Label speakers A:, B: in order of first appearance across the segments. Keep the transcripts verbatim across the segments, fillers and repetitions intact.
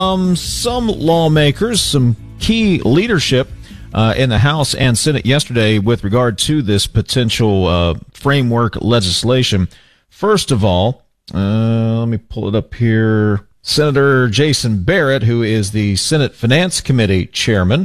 A: Um, some lawmakers, some key leadership uh, in the House and Senate yesterday with regard to this potential uh, framework legislation. First of all, uh, let me pull it up here. Senator Jason Barrett, who is the Senate Finance Committee chairman.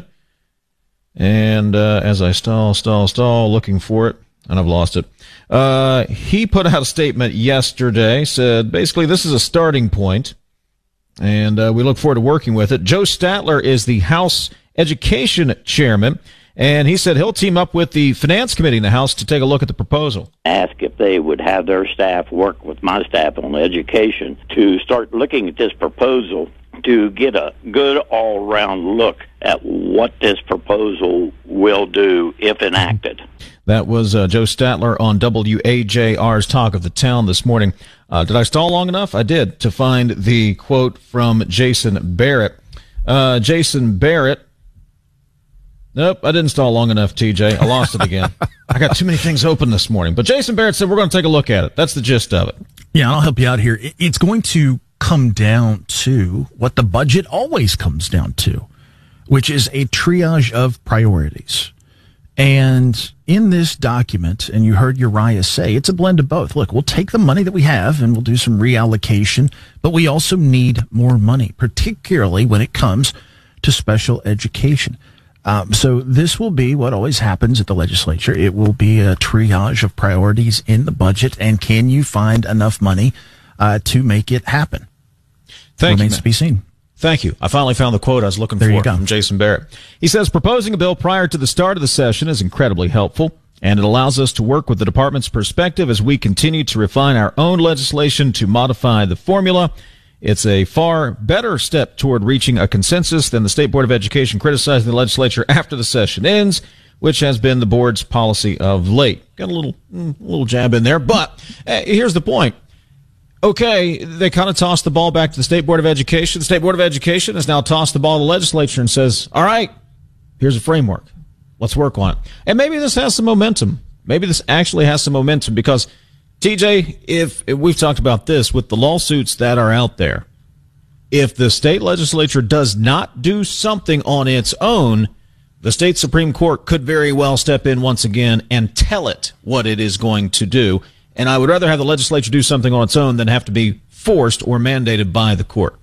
A: And uh, as I stall, stall, stall, looking for it, and I've lost it. Uh, he put out a statement yesterday, said basically this is a starting point. And uh, we look forward to working with it. Joe Statler is the House Education Chairman, and he said he'll team up with the Finance Committee in the House to take a look at the proposal.
B: Ask if they would have their staff work with my staff on education to start looking at this proposal to get a good all-around look at what this proposal will do if enacted.
A: That was uh, Joe Statler on W A J R's Talk of the Town this morning. Uh, did I stall long enough? I did, to find the quote from Jason Barrett. Uh, Jason Barrett. Nope, I didn't stall long enough, T J. I lost it again. I got too many things open this morning. But Jason Barrett said we're going to take a look at it. That's the gist of it.
C: Yeah, I'll help you out here. It's going to come down to what the budget always comes down to, which is a triage of priorities. And in this document, and you heard Uriah say, it's a blend of both. Look, we'll take the money that we have and we'll do some reallocation, but we also need more money, particularly when it comes to special education. Um, so this will be what always happens at the legislature. It will be a triage of priorities in the budget, and can you find enough money uh, to make it happen?
A: Thank you.
C: Remains to be seen.
A: Thank you. I finally found the quote I was looking
C: there
A: for
C: you go.
A: from Jason Barrett. He says, proposing a bill prior to the start of the session is incredibly helpful, and it allows us to work with the department's perspective as we continue to refine our own legislation to modify the formula. It's a far better step toward reaching a consensus than the State Board of Education criticizing the legislature after the session ends, which has been the board's policy of late. Got a little, mm, little jab in there, but uh, here's the point. Okay, they kind of tossed the ball back to the State Board of Education. The State Board of Education has now tossed the ball to the legislature and says, all right, here's a framework. Let's work on it. And maybe this has some momentum. Maybe this actually has some momentum because, T J, if, if we've talked about this with the lawsuits that are out there, if the state legislature does not do something on its own, the state Supreme Court could very well step in once again and tell it what it is going to do. And I would rather have the legislature do something on its own than have to be forced or mandated by the court.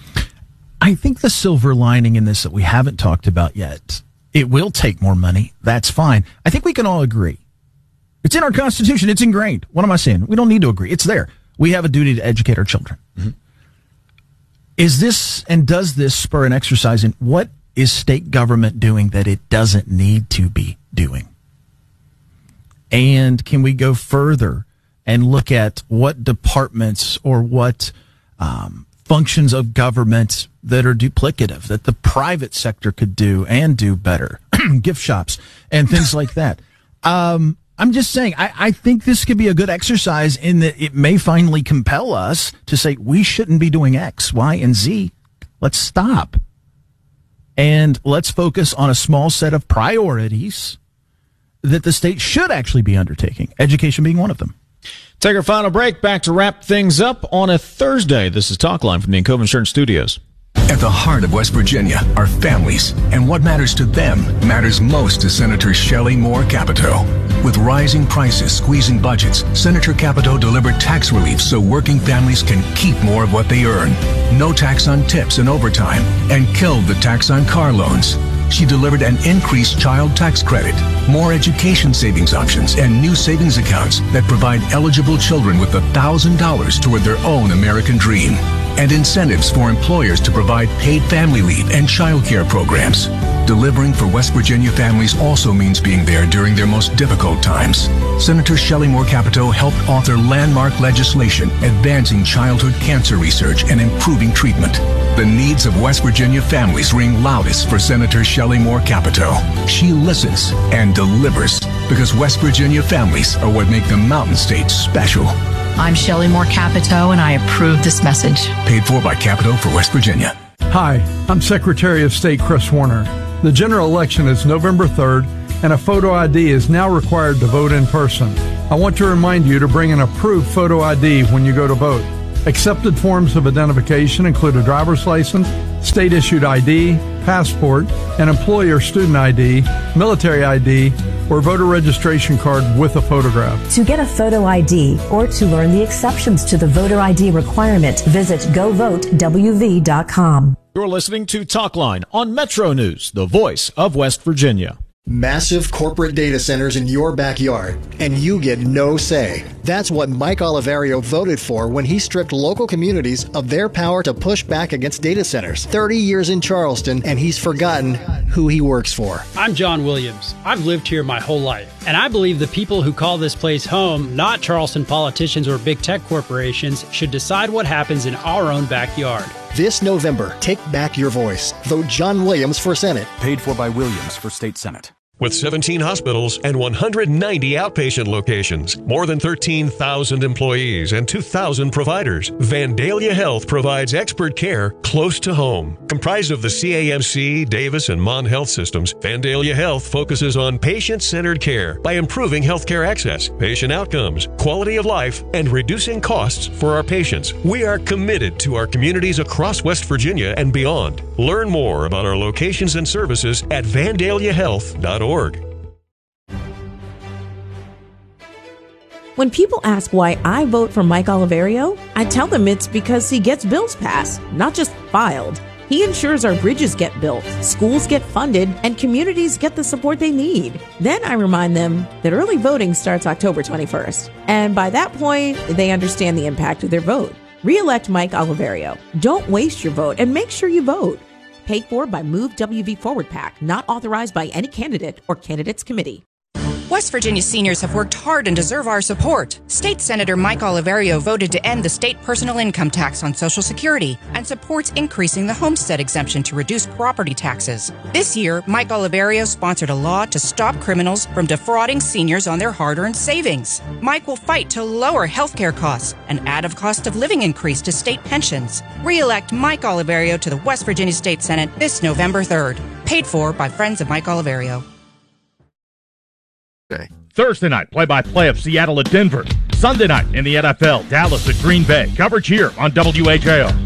C: I think the silver lining in this that we haven't talked about yet, it will take more money. That's fine. I think we can all agree. It's in our Constitution. It's ingrained. What am I saying? We don't need to agree. It's there. We have a duty to educate our children. Mm-hmm. Is this and does this spur an exercise in what is state government doing that it doesn't need to be doing? And can we go further and look at what departments or what um, functions of government that are duplicative, that the private sector could do and do better, gift shops and things like that. Um, I'm just saying, I, I think this could be a good exercise in that it may finally compel us to say we shouldn't be doing X, Y, and Z. Let's stop. And let's focus on a small set of priorities that the state should actually be undertaking, education being one of them.
A: Take our final break. Back to wrap things up on a Thursday. This is Talkline from the Encova Insurance Studios.
D: At the heart of West Virginia are families, and what matters to them matters most to Senator Shelley Moore Capito. With rising prices squeezing budgets, Senator Capito delivered tax relief so working families can keep more of what they earn. No tax on tips and overtime, and killed the tax on car loans. She delivered an increased child tax credit, more education savings options, and new savings accounts that provide eligible children with one thousand dollars toward their own American dream, and incentives for employers to provide paid family leave and child care programs. Delivering for West Virginia families also means being there during their most difficult times. Senator Shelley Moore Capito helped author landmark legislation advancing childhood cancer research and improving treatment. The needs of West Virginia families ring loudest for Senator Shelley Moore Capito. She listens and delivers because West Virginia families are what make the Mountain State special.
E: I'm Shelley Moore Capito, and I approve this message.
D: Paid for by Capito for West Virginia.
F: Hi, I'm Secretary of State Chris Warner. The general election is November third, and a photo I D is now required to vote in person. I want to remind you to bring an approved photo I D when you go to vote. Accepted forms of identification include a driver's license, state-issued I D, passport, an employer student I D, military I D, or voter registration card with a photograph.
G: To get a photo I D or to learn the exceptions to the voter I D requirement, visit go vote w v dot com.
A: You're listening to Talkline on Metro News, the voice of West Virginia.
H: Massive corporate data centers in your backyard, and you get no say. That's what Mike Oliverio voted for when he stripped local communities of their power to push back against data centers. thirty years in Charleston, and he's forgotten who he works for.
I: I'm John Williams. I've lived here my whole life, and I believe the people who call this place home, not Charleston politicians or big tech corporations, should decide what happens in our own backyard.
H: This November, take back your voice. Vote John Williams for Senate.
J: Paid for by Williams for State Senate.
K: With seventeen hospitals and one hundred ninety outpatient locations, more than thirteen thousand employees, and two thousand providers, Vandalia Health provides expert care close to home. Comprised of the C A M C, Davis, and Mon Health systems, Vandalia Health focuses on patient-centered care by improving healthcare access, patient outcomes, quality of life, and reducing costs for our patients. We are committed to our communities across West Virginia and beyond. Learn more about our locations and services at vandalia health dot org.
L: When people ask why I vote for Mike Oliverio, I tell them it's because he gets bills passed, not just filed. He ensures our bridges get built, schools get funded, and communities get the support they need. Then I remind them that early voting starts October twenty-first. And by that point, they understand the impact of their vote. Re-elect Mike Oliverio. Don't waste your vote and make sure you vote. Paid for by Move W V Forward PAC, not authorized by any candidate or candidates committee.
M: West Virginia seniors have worked hard and deserve our support. State Senator Mike Oliverio voted to end the state personal income tax on Social Security and supports increasing the homestead exemption to reduce property taxes. This year, Mike Oliverio sponsored a law to stop criminals from defrauding seniors on their hard-earned savings. Mike will fight to lower health care costs and add a cost of living increase to state pensions. Re-elect Mike Oliverio to the West Virginia State Senate this November third. Paid for by Friends of Mike Oliverio.
N: Thursday night, play-by-play of Seattle at Denver. Sunday night in the N F L, Dallas at Green Bay. Coverage here on W H A O.